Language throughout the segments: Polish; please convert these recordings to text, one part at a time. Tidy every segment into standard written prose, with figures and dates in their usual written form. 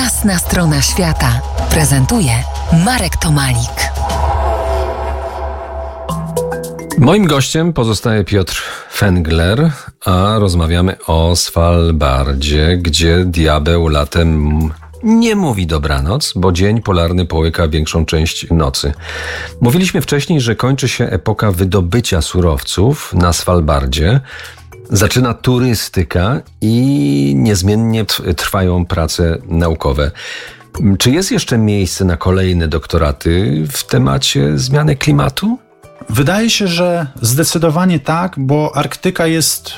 Jasna strona świata prezentuje Marek Tomalik. Moim gościem pozostaje Piotr Fengler, a rozmawiamy o Svalbardzie, gdzie diabeł latem nie mówi dobranoc, bo dzień polarny połyka większą część nocy. Mówiliśmy wcześniej, że kończy się epoka wydobycia surowców na Svalbardzie. Zaczyna turystyka i niezmiennie trwają prace naukowe. Czy jest jeszcze miejsce na kolejne doktoraty w temacie zmiany klimatu? Wydaje się, że zdecydowanie tak, bo Arktyka jest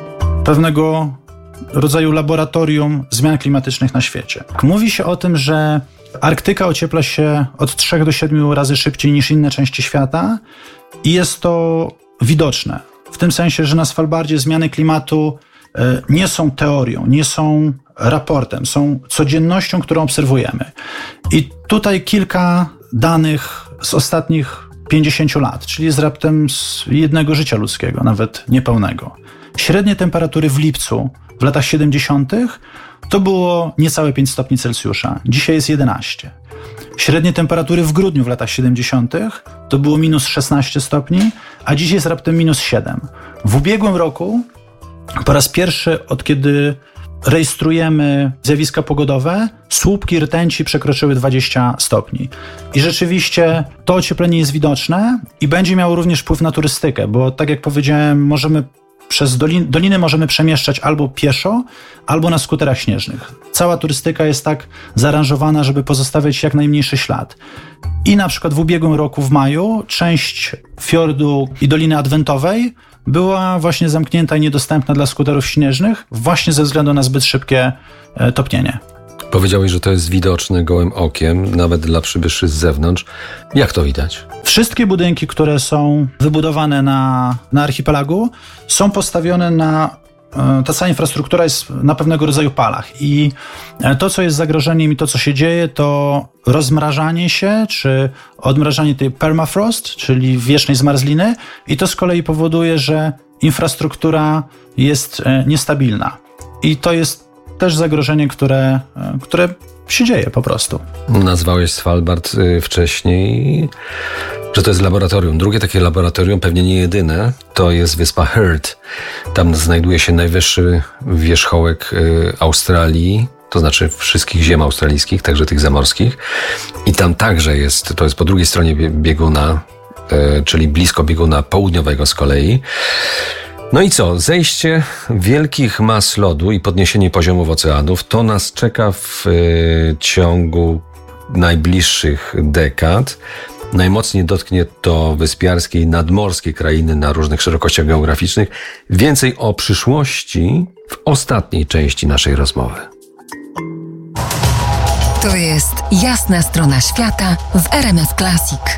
pewnego rodzaju laboratorium zmian klimatycznych na świecie. Mówi się o tym, że Arktyka ociepla się od 3 do 7 razy szybciej niż inne części świata i jest to widoczne. W tym sensie, że na Svalbardzie zmiany klimatu nie są teorią, nie są raportem, są codziennością, którą obserwujemy. I tutaj kilka danych z ostatnich 50 lat, czyli z raptem z jednego życia ludzkiego, nawet niepełnego. Średnie temperatury w lipcu w latach 70. to było niecałe 5 stopni Celsjusza. Dzisiaj jest 11. Średnie temperatury w grudniu w latach 70. to było minus 16 stopni, a dziś jest raptem minus 7. W ubiegłym roku po raz pierwszy, od kiedy rejestrujemy zjawiska pogodowe, słupki rtęci przekroczyły 20 stopni. I rzeczywiście to ocieplenie jest widoczne i będzie miało również wpływ na turystykę, bo tak jak powiedziałem, możemy przez doliny możemy przemieszczać albo pieszo, albo na skuterach śnieżnych. Cała turystyka jest tak zaaranżowana, żeby pozostawiać jak najmniejszy ślad. I na przykład w ubiegłym roku w maju część fiordu i Doliny Adwentowej była właśnie zamknięta i niedostępna dla skuterów śnieżnych właśnie ze względu na zbyt szybkie topnienie. Powiedziałeś, że to jest widoczne gołym okiem, nawet dla przybyszy z zewnątrz. Jak to widać? Wszystkie budynki, które są wybudowane na archipelagu, są postawione ta cała infrastruktura jest na pewnego rodzaju palach. I to, co jest zagrożeniem i to, co się dzieje, to rozmrażanie się, czy odmrażanie tej permafrost, czyli wiecznej zmarzliny. I to z kolei powoduje, że infrastruktura jest niestabilna. I to jest też zagrożenie, które się dzieje po prostu. Nazwałeś Svalbard wcześniej, że to jest laboratorium. Drugie takie laboratorium, pewnie nie jedyne, to jest wyspa Heard. Tam znajduje się najwyższy wierzchołek Australii, to znaczy wszystkich ziem australijskich, także tych zamorskich. I tam także to jest po drugiej stronie bieguna, czyli blisko bieguna południowego z kolei. No i co? Zejście wielkich mas lodu i podniesienie poziomów oceanów to nas czeka w ciągu najbliższych dekad. Najmocniej dotknie to wyspiarskie i nadmorskie krainy na różnych szerokościach geograficznych. Więcej o przyszłości w ostatniej części naszej rozmowy. To jest Jasna strona świata w RMF Classic.